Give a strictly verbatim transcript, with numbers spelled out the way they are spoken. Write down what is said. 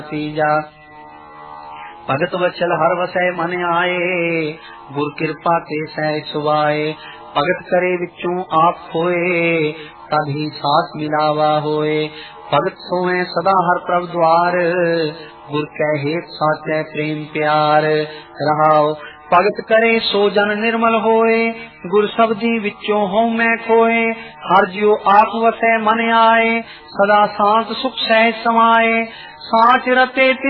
तीजा। भगत वचल हर वसै मन आए, गुर कृपा ते सहज सुभाए। भगत करे विचों आप खोए, तभी साथ मिलावा होए। भगत सोए सदा हर प्रभ द्वार, गुर कै हेत साचै प्रेम प्यार। रहाओ भगत करे सो जन निर्मल होए, गुर शब्दी विचों हों मैं खोए। हर जियो आप वसै मन आए, सदा शांत सुख सहज समाए। साच रते